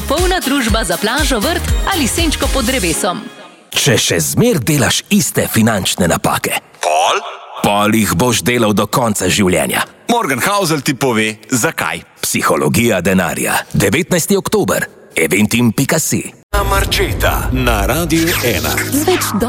popolna družba za plažo, vrt ali senčko pod drevesom. Če še zmer delaš iste finančne napake, pol jih boš delal do konca življenja. Morgan Housel ti pove, zakaj. Psihologija denarja. 19. oktober. eventim.si. Marčeta na Radiu 1.